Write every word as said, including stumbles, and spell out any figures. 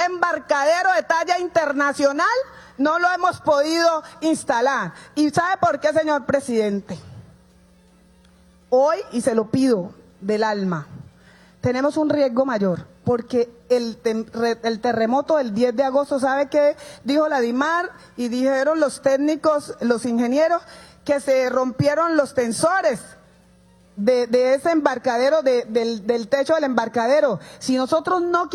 embarcadero de talla internacional no lo hemos podido instalar. ¿Y sabe por qué, señor presidente? Hoy, y se lo pido del alma, tenemos un riesgo mayor, porque el, el terremoto del diez de agosto, ¿sabe qué dijo la DIMAR y dijeron los técnicos, los ingenieros? Que se rompieron los tensores de, de ese embarcadero, de, del, del techo del embarcadero. Si nosotros no